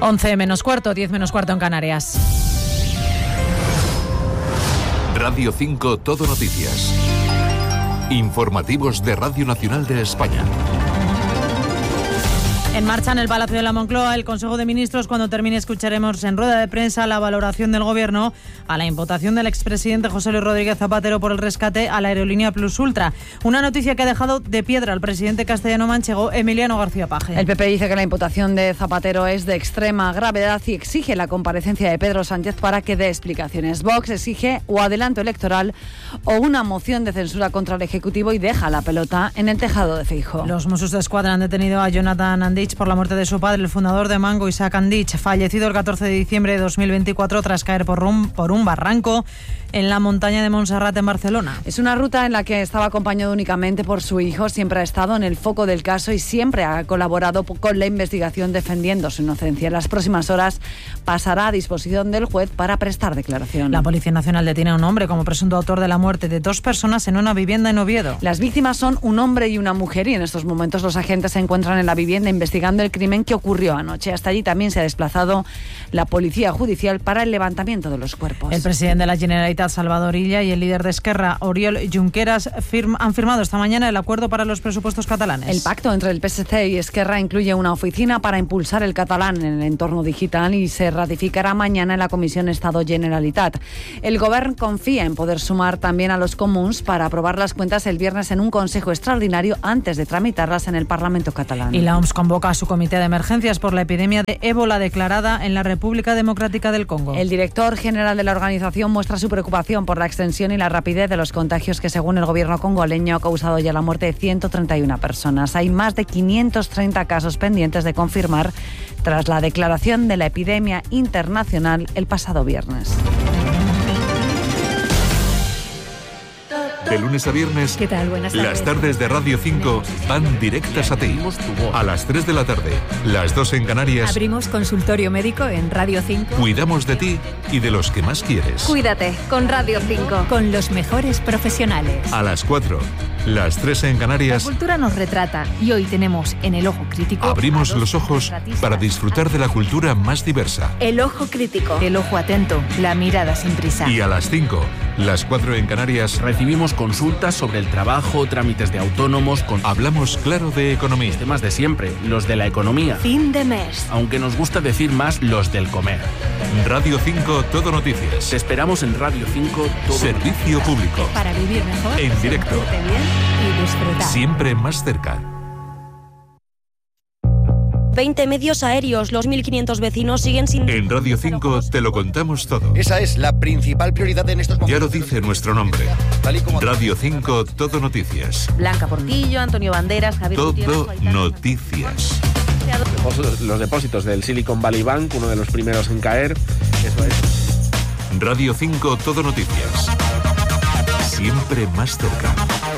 11 menos cuarto, 10 menos cuarto en Canarias. Radio 5 Todo Noticias. Informativos de Radio Nacional de España. En marcha en el Palacio de la Moncloa el Consejo de Ministros. Cuando termine escucharemos en rueda de prensa la valoración del Gobierno a la imputación del expresidente José Luis Rodríguez Zapatero por el rescate a la aerolínea Plus Ultra. Una noticia que ha dejado de piedra al presidente castellano-manchego Emiliano García Paje. El PP dice que la imputación de Zapatero es de extrema gravedad y exige la comparecencia de Pedro Sánchez para que dé explicaciones. Vox exige o adelanto electoral o una moción de censura contra el Ejecutivo y deja la pelota en el tejado de Feijóo. Los Mossos d'Esquadra han detenido a Jonathan Andich por la muerte de su padre, el fundador de Mango, Isaac Andich, fallecido el 14 de diciembre de 2024 tras caer por un barranco en la montaña de Montserrat en Barcelona. Es una ruta en la que estaba acompañado únicamente por su hijo, siempre ha estado en el foco del caso y siempre ha colaborado con la investigación defendiendo su inocencia. En las próximas horas pasará a disposición del juez para prestar declaración. La Policía Nacional detiene a un hombre como presunto autor de la muerte de 2 personas en una vivienda en Oviedo. Las víctimas son un hombre y una mujer y en estos momentos los agentes se encuentran en la vivienda investigando el crimen que ocurrió anoche. Hasta allí también se ha desplazado la Policía Judicial para el levantamiento de los cuerpos. El presidente de la Generalitat, Salvador Illa, y el líder de Esquerra, Oriol Junqueras, han firmado esta mañana el acuerdo para los presupuestos catalanes. El pacto entre el PSC y Esquerra incluye una oficina para impulsar el catalán en el entorno digital y se ratificará mañana en la Comisión Estado Generalitat. El Govern confía en poder sumar también a los comuns para aprobar las cuentas el viernes en un consejo extraordinario antes de tramitarlas en el Parlamento catalán. Y la OMS convoca a su comité de emergencias por la epidemia de ébola declarada en la República Democrática del Congo. El director general de la organización muestra su preocupación por la extensión y la rapidez de los contagios que, según el gobierno congoleño, ha causado ya la muerte de 131 personas. Hay más de 530 casos pendientes de confirmar tras la declaración de la epidemia internacional el pasado viernes. De lunes a viernes, ¿Qué tal? Buenas tardes. las tardes de Radio 5 van directas a ti. A las 3 de la tarde, las 2 en Canarias, Abrimos consultorio médico en Radio 5 cuidamos de ti y de los que más quieres. Cuídate con Radio 5. con los mejores profesionales. A las 4, las 3 en La Canarias, cultura nos retrata y hoy tenemos en El Ojo Crítico abrimos a dos los ojos retratistas. para disfrutar de la cultura más diversa. El Ojo Crítico. El ojo atento, la mirada sin prisa. Y a las 5, las 4 en Canarias, Recibimos consultas sobre el trabajo, trámites de autónomos, con hablamos claro de economía. temas de siempre, los de la economía. Fin de mes. Aunque nos gusta decir más los del comer. Radio 5 Todo Noticias. Te esperamos en Radio 5 todo. Servicio público. Para vivir mejor, En directo. sentirte bien y disfrutar. Siempre más cerca. 20 medios aéreos. Los 1.500 vecinos siguen sin... En Radio 5 te lo contamos todo. Esa es la principal prioridad en estos Ya momentos. lo dice nuestro nombre. Tal y como- Radio 5 Todo Noticias. Blanca Portillo, Antonio Banderas, Javier Todo noticias. Los depósitos del Silicon Valley Bank, uno de los primeros en caer. Eso es. Radio 5 Todo Noticias. Siempre más cerca.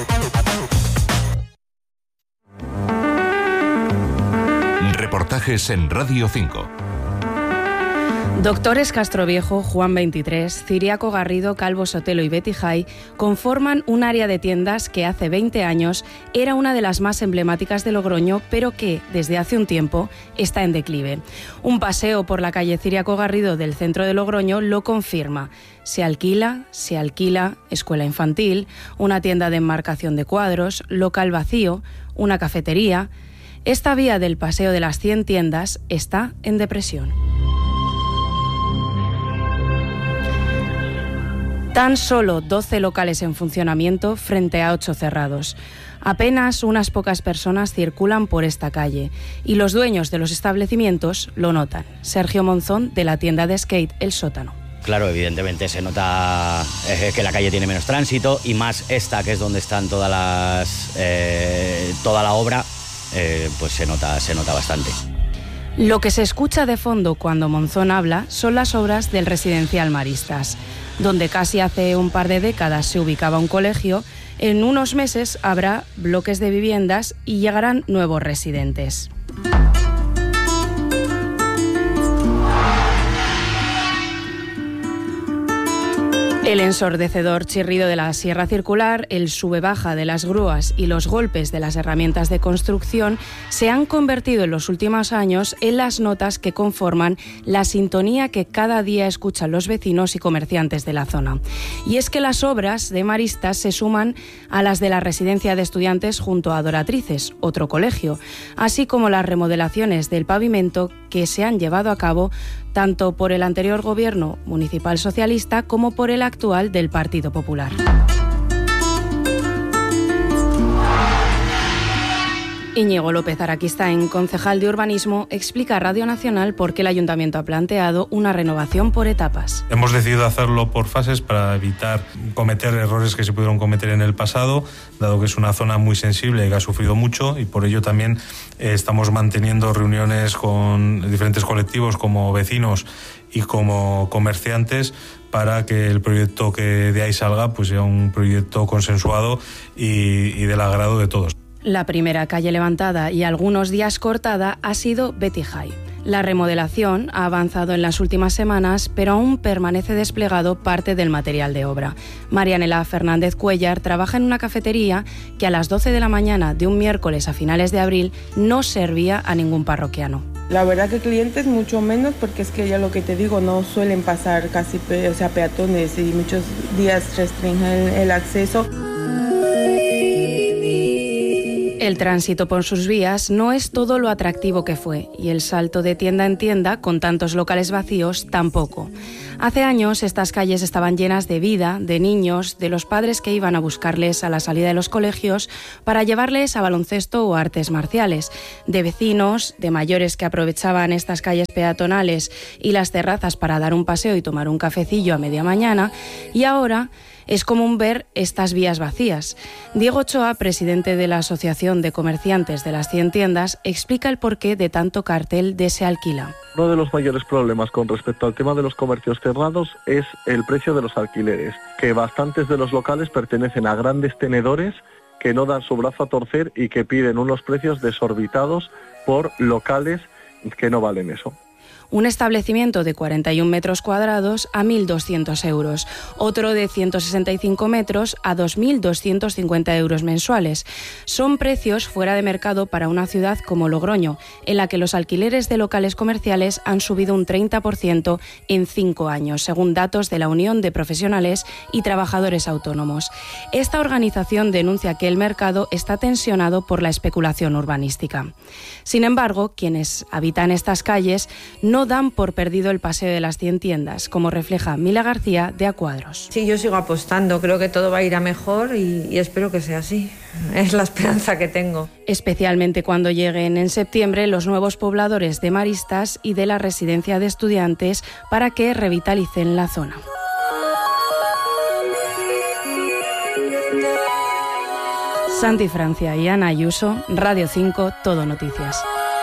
Reportajes en Radio 5. Doctores Castroviejo, Juan 23, Ciriaco Garrido, Calvo Sotelo y Betty Jay conforman un área de tiendas que hace 20 años era una de las más emblemáticas de Logroño, pero que desde hace un tiempo está en declive. Un paseo por la calle Ciriaco Garrido del centro de Logroño lo confirma. Se alquila, escuela infantil, una tienda de enmarcación de cuadros, local vacío, una cafetería. Esta vía del Paseo de las 100 tiendas está en depresión. Tan solo 12 locales en funcionamiento frente a 8 cerrados. Apenas unas pocas personas circulan por esta calle y los dueños de los establecimientos lo notan. Sergio Monzón, de la tienda de skate El Sótano. Claro, evidentemente se nota que la calle tiene menos tránsito y más esta, que es donde están toda la obra, pues se nota bastante. Lo que se escucha de fondo cuando Monzón habla son las obras del residencial Maristas, donde casi hace un par de décadas se ubicaba un colegio. En unos meses habrá bloques de viviendas y llegarán nuevos residentes. El ensordecedor chirrido de la sierra circular, el sube-baja de las grúas y los golpes de las herramientas de construcción se han convertido en los últimos años en las notas que conforman la sintonía que cada día escuchan los vecinos y comerciantes de la zona. Y es que las obras de Maristas se suman a las de la residencia de estudiantes junto a Adoratrices, otro colegio, así como las remodelaciones del pavimento que se han llevado a cabo tanto por el anterior gobierno municipal socialista como por el actual del Partido Popular. Íñigo López Araquistáin, concejal de Urbanismo, explica a Radio Nacional por qué el Ayuntamiento ha planteado una renovación por etapas. Hemos decidido hacerlo por fases para evitar cometer errores que se pudieron cometer en el pasado, dado que es una zona muy sensible y que ha sufrido mucho, y por ello también estamos manteniendo reuniones con diferentes colectivos como vecinos y como comerciantes para que el proyecto que de ahí salga pues sea un proyecto consensuado y del agrado de todos. La primera calle levantada y algunos días cortada ha sido Betty High. La remodelación ha avanzado en las últimas semanas, pero aún permanece desplegado parte del material de obra. Marianela Fernández Cuellar trabaja en una cafetería que a las 12 de la mañana de un miércoles a finales de abril no servía a ningún parroquiano. La verdad que clientes mucho menos, porque es que ya lo que te digo, no suelen pasar casi peatones y muchos días restringen el acceso. El tránsito por sus vías no es todo lo atractivo que fue, y el salto de tienda en tienda, con tantos locales vacíos, tampoco. Hace años estas calles estaban llenas de vida, de niños, de los padres que iban a buscarles a la salida de los colegios para llevarles a baloncesto o artes marciales, de vecinos, de mayores que aprovechaban estas calles peatonales y las terrazas para dar un paseo y tomar un cafecillo a media mañana, y ahora es común ver estas vías vacías. Diego Ochoa, presidente de la Asociación de Comerciantes de las 100 tiendas, explica el porqué de tanto cartel de Se Alquila. Uno de los mayores problemas con respecto al tema de los comercios cerrados es el precio de los alquileres, que bastantes de los locales pertenecen a grandes tenedores que no dan su brazo a torcer y que piden unos precios desorbitados por locales que no valen eso. Un establecimiento de 41 metros cuadrados a 1.200 euros, otro de 165 metros a 2.250 euros mensuales. Son precios fuera de mercado para una ciudad como Logroño, en la que los alquileres de locales comerciales han subido un 30% en 5 años, según datos de la Unión de Profesionales y Trabajadores Autónomos. Esta organización denuncia que el mercado está tensionado por la especulación urbanística. Sin embargo, quienes habitan estas calles no dan por perdido el paseo de las 100 tiendas, como refleja Mila García de Acuadros. Sí, yo sigo apostando, creo que todo va a ir a mejor y espero que sea así. Es la esperanza que tengo. Especialmente cuando lleguen en septiembre los nuevos pobladores de Maristas y de la residencia de estudiantes para que revitalicen la zona. Santi Francia y Ana Ayuso, Radio 5, Todo Noticias.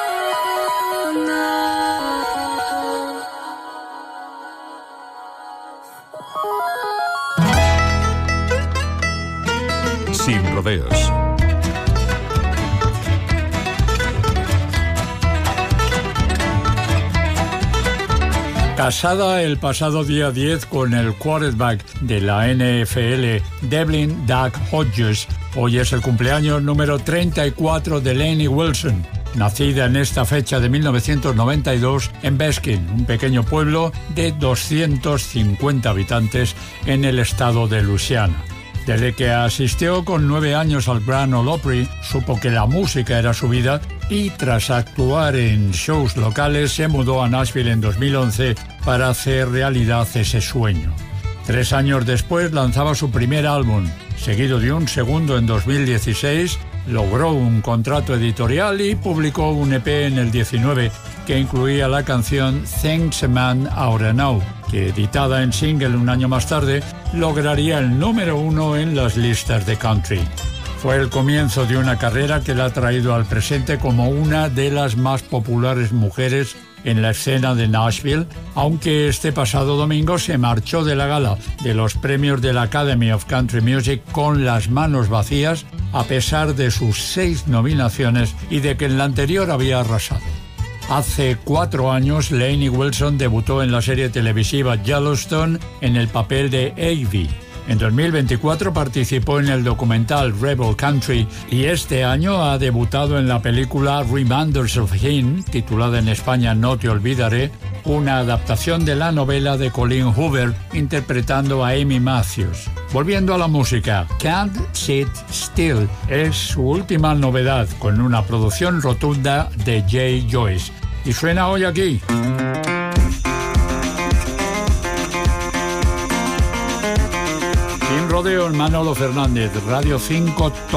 Sin rodeos. Casada el pasado día 10 con el quarterback de la NFL, Devlin Doug Hodges, hoy es el cumpleaños número 34 de Lainey Wilson, nacida en esta fecha de 1992 en Beskin, un pequeño pueblo de 250 habitantes en el estado de Luisiana. Desde que asistió con 9 años al Grand Ole Opry, supo que la música era su vida y tras actuar en shows locales se mudó a Nashville en 2011 para hacer realidad ese sueño. 3 años después lanzaba su primer álbum, seguido de un segundo en 2016, logró un contrato editorial y publicó un EP en el 19 que incluía la canción Things a Man Oughta Know, que editada en single un año más tarde, lograría el número 1 en las listas de country. Fue el comienzo de una carrera que la ha traído al presente como una de las más populares mujeres en la escena de Nashville, aunque este pasado domingo se marchó de la gala de los premios de la Academy of Country Music con las manos vacías, a pesar de sus 6 nominaciones y de que en la anterior había arrasado. Hace 4 años, Lainey Wilson debutó en la serie televisiva Yellowstone en el papel de Avie. En 2024 participó en el documental Rebel Country y este año ha debutado en la película Reminders of Him, titulada en España No te olvidaré, una adaptación de la novela de Colleen Hoover, interpretando a Amy Matthews. Volviendo a la música, Can't Sit Still es su última novedad, con una producción rotunda de Jay Joyce. Y suena hoy aquí. Sin rodeos, Manolo Fernández, Radio 5.